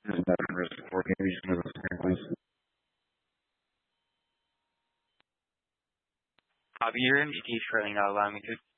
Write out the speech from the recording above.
Is that risk for engagement with the families? Javier, it is really not allowing me to